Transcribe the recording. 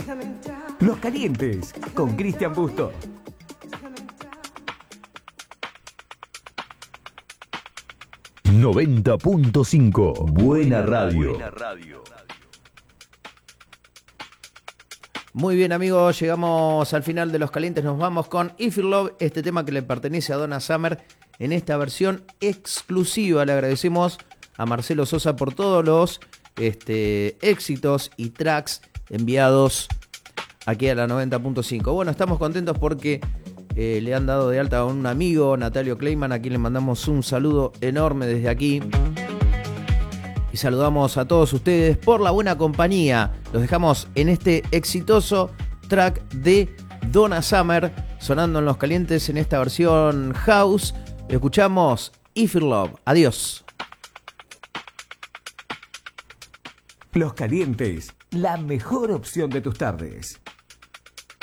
Los Calientes con Cristian Busto. ...90.5... Buena radio. Muy bien, amigos, llegamos al final de Los Calientes. Nos vamos con If You Love, este tema que le pertenece a Donna Summer en esta versión exclusiva. Le agradecemos a Marcelo Sosa por todos los éxitos y tracks enviados aquí a la 90.5. Bueno, estamos contentos porque le han dado de alta a un amigo, Natalio Kleiman, a quien le mandamos un saludo enorme desde aquí. Y saludamos a todos ustedes por la buena compañía. Los dejamos en este exitoso track de Donna Summer, sonando en Los Calientes en esta versión house. Escuchamos If You Love. Adiós. Los Calientes, la mejor opción de tus tardes.